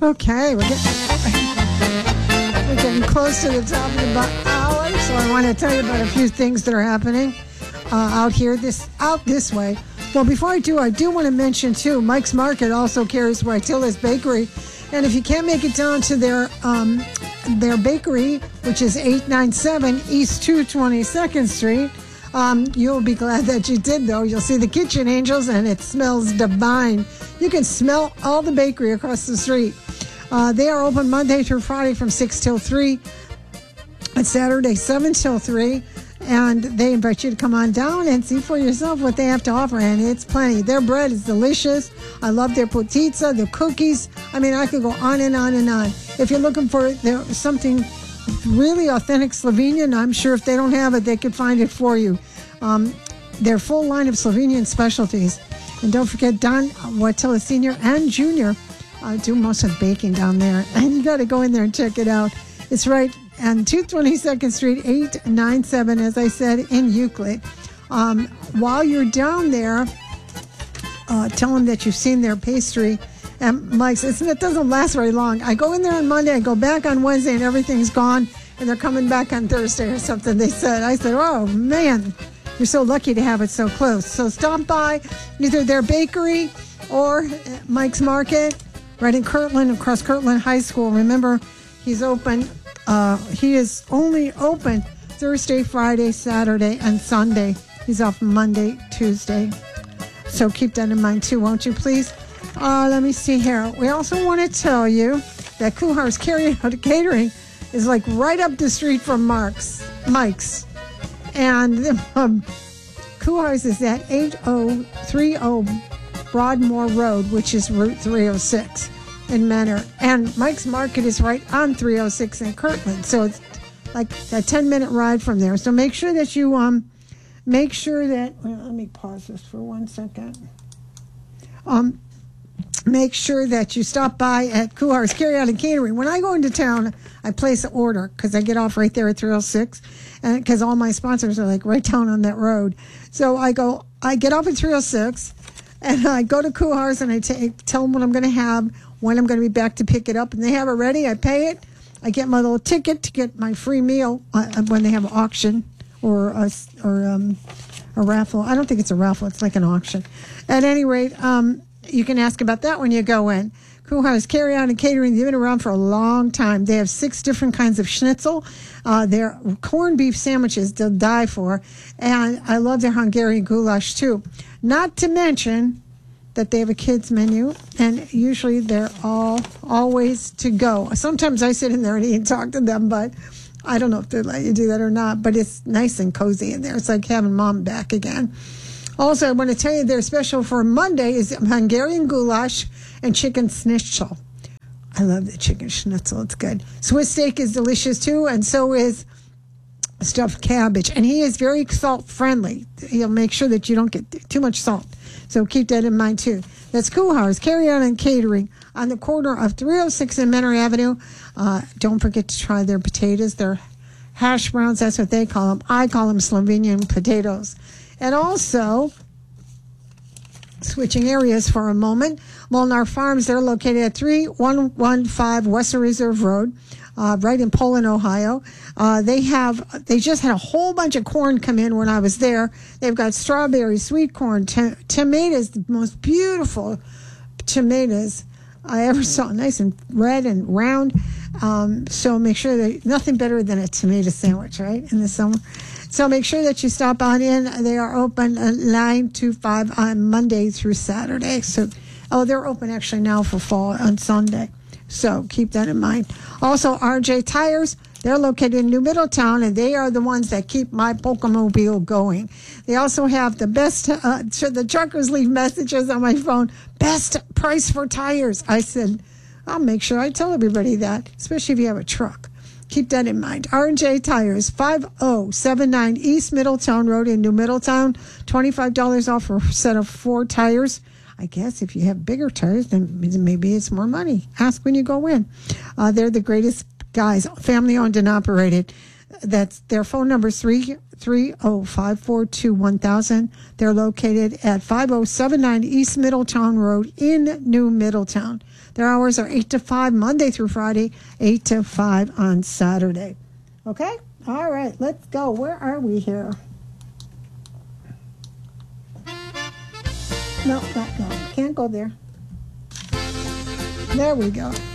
Okay, we're getting close to the top of the hour, so I want to tell you about a few things that are happening out this way. Well, before I do want to mention too, Mike's Market also carries Waitila's Bakery, and if you can't make it down to their bakery, which is 897 East 222nd Street, you'll be glad that you did, though. You'll see the Kitchen Angels, and it smells divine. You can smell all the bakery across the street. They are open Monday through Friday from 6 till 3, and Saturday 7 till 3. And they invite you to come on down and see for yourself what they have to offer, and it's plenty. Their bread is delicious. I love their potitza, their cookies. I mean, I could go on and on and on. If you're looking for something really authentic Slovenian, I'm sure if they don't have it, they could find it for you. Their full line of Slovenian specialties. And don't forget, Don Waitila Sr. and Jr. Do most of the baking down there. And you got to go in there and check it out. It's right on 222nd Street, 897, as I said, in Euclid. While you're down there, tell them that you've seen their pastry. And Mike's, it doesn't last very long. I go in there on Monday, I go back on Wednesday, and everything's gone. And they're coming back on Thursday or something, they said. I said, oh, man, you're so lucky to have it so close. So stop by either their bakery or Mike's Market, right in Kirtland, across Kirtland High School. Remember, he's open. He is only open Thursday, Friday, Saturday, and Sunday. He's off Monday, Tuesday. So keep that in mind, too, won't you, please? Let me see here. We also want to tell you that Kuhar's Carry-Out Catering is like right up the street from Mike's. And Kuhar's is at 8030 Broadmoor Road, which is Route 306 in Menor. And Mike's Market is right on 306 in Kirtland. So it's like a 10-minute ride from there. So make sure that you, well, let me pause this for 1 second. Make sure that you stop by at Kuhar's Carry-Out and Catering. When I go into town, I place an order because I get off right there at 306, and because all my sponsors are like right down on that road. So I get off at 306, and I go to Kuhar's and I tell them what I'm going to have, when I'm going to be back to pick it up, and they have it ready. I pay it. I get my little ticket to get my free meal when they have an auction or a raffle. I don't think it's a raffle. It's like an auction. At any rate, you can ask about that when you go in. Kuhar's Carry-Out and Catering, they've been around for a long time. They have 6 different kinds of schnitzel. Their corned beef sandwiches they'll die for. And I love their Hungarian goulash, too. Not to mention that they have a kids menu, and usually they're always to go. Sometimes I sit in there and eat and talk to them, but I don't know if they let you do that or not. But it's nice and cozy in there. It's like having mom back again. Also, I want to tell you their special for Monday is Hungarian goulash and chicken schnitzel. I love the chicken schnitzel. It's good. Swiss steak is delicious, too, and so is stuffed cabbage. And he is very salt-friendly. He'll make sure that you don't get too much salt. So keep that in mind, too. That's Kuhar's Carry-Out and Catering on the corner of 306 and Menor Avenue. Don't forget to try their potatoes. Their hash browns, that's what they call them. I call them Slovenian potatoes. And also, switching areas for a moment, Molnar Farms, they're located at 3115 Western Reserve Road, right in Poland, Ohio. They just had a whole bunch of corn come in when I was there. They've got strawberries, sweet corn, tomatoes, the most beautiful tomatoes I ever saw, nice and red and round. So make sure that nothing better than a tomato sandwich, right, in the summer. So make sure that you stop on in. They are open 9 to 5 on Monday through Saturday. So, they're open actually now for fall on Sunday. So keep that in mind. Also, RJ Tires, they're located in New Middletown, and they are the ones that keep my Pokemobile going. They also have the best, the truckers leave messages on my phone, best price for tires. I said, I'll make sure I tell everybody that, especially if you have a truck. Keep that in mind. R&J Tires, 5079 East Middletown Road in New Middletown. $25 off for a set of 4 tires. I guess if you have bigger tires, then maybe it's more money. Ask when you go in. They're the greatest guys, family owned and operated. That's their phone number is 330-542-1000. They're located at 5079 East Middletown Road in New Middletown. Their hours are 8 to 5 Monday through Friday, 8 to 5 on Saturday. Okay? All right, let's go. Where are we here? No, not going. Can't go there. There we go.